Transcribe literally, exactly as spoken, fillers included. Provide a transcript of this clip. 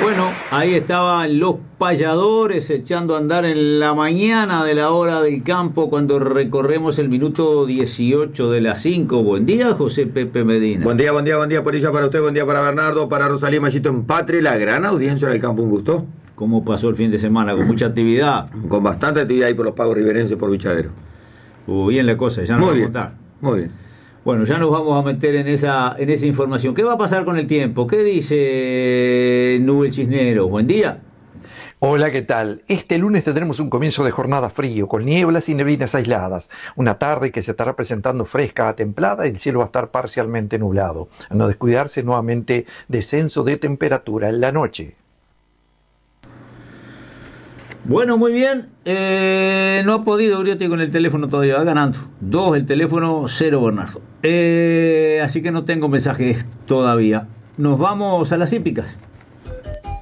Bueno, ahí estaban los payadores echando a andar en la mañana de la hora del campo cuando recorremos el minuto dieciocho de las cinco. Buen día, José Pepe Medina. Buen día, buen día, buen día por ella para usted, buen día para Bernardo, para Rosalía Machito en Patria, la gran audiencia del campo, un gusto. ¿Cómo pasó el fin de semana? ¿Con mucha actividad? Con bastante actividad ahí por los pagos riverenses por Bichadero. Uh, bien la cosa, ya nos Muy va a bien, contar. muy bien. Bueno, ya nos vamos a meter en esa, en esa información. ¿Qué va a pasar con el tiempo? ¿Qué dice Nubel Cisneros? Buen día. Hola, ¿qué tal? Este lunes tendremos un comienzo de jornada frío, con nieblas y neblinas aisladas. Una tarde que se estará presentando fresca a templada y el cielo va a estar parcialmente nublado. A no descuidarse, nuevamente descenso de temperatura en la noche. Bueno, muy bien. Eh, no ha podido Uriotti con el teléfono todavía, va ganando. Dos el teléfono, cero Bernardo. Eh, así que no tengo mensajes todavía. Nos vamos a las hípicas.